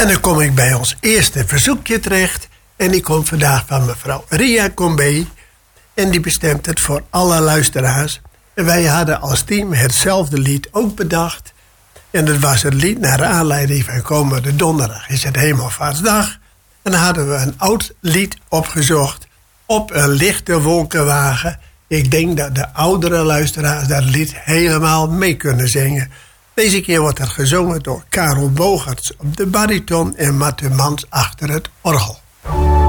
En dan kom ik bij ons eerste verzoekje terecht. En die komt vandaag van mevrouw Ria Combé. En die bestemt het voor alle luisteraars. En wij hadden als team hetzelfde lied ook bedacht. En dat was het lied naar aanleiding van komende donderdag is het Hemelvaartsdag. En dan hadden we een oud lied opgezocht op een lichte wolkenwagen. Ik denk dat de oudere luisteraars dat lied helemaal mee kunnen zingen. Deze keer wordt het gezongen door Karel Bogarts op de bariton en Matte Mans achter het orgel.